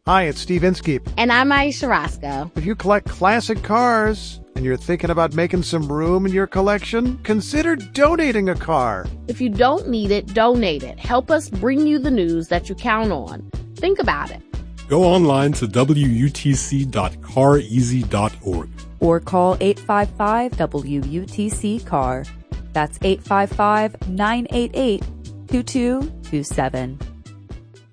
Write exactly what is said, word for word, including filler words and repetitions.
Hi, it's Steve Inskeep. And I'm Aisha Roscoe. If you collect classic cars and you're thinking about making some room in your collection, consider donating a car. If you don't need it, donate it. Help us bring you the news that you count on. Think about it. Go online to W U T C dot car easy dot org. Or call eight five five W U T C C A R. That's eight five five, nine eight eight, two two two seven.